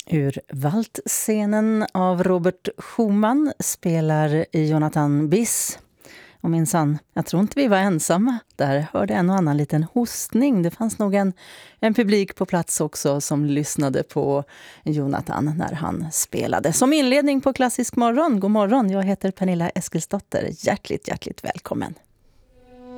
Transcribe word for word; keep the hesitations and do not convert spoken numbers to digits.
Ur Waldscenen av Robert Schumann spelar Jonathan Biss. Och minsann, jag tror inte vi var ensamma. Där hörde en och annan liten hostning. Det fanns nog en, en publik på plats också som lyssnade på Jonathan när han spelade. Som inledning på Klassisk morgon, god morgon, jag heter Pernilla Eskilsdotter. Hjärtligt, hjärtligt välkommen.